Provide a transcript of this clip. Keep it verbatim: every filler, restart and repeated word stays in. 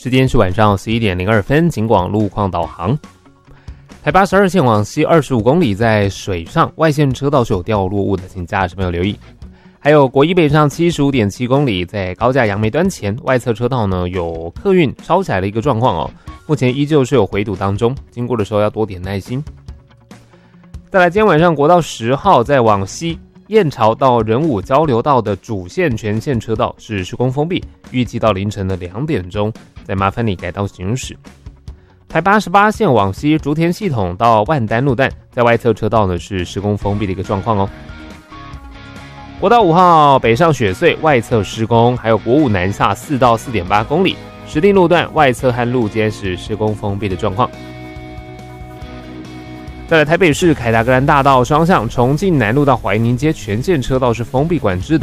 时间是晚上十一点零二分，警广路况导航。台八十二线往西二十五公里，在水上外线车道是有掉落物的，请驾驶朋友留意。还有国一北上七十五点七公里，在高架杨梅端前外侧车道呢有客运超起来的一个状况哦，目前依旧是有回堵当中，经过的时候要多点耐心。再来，今天晚上国道十号在往西燕巢到仁武交流道的主线全线车道是施工封闭，预计到凌晨的两点钟，再麻烦你改道行驶。台八十八线往西竹田系统到万丹路段，在外侧车道呢是施工封闭的一个状况哦。国道五号北上雪隧外侧施工，还有国五南下四到四点八公里，石碇路段外侧和路肩是施工封闭的状况。再来，台北市凯达格兰大道双向重庆南路到怀宁街全线车道是封闭管制的。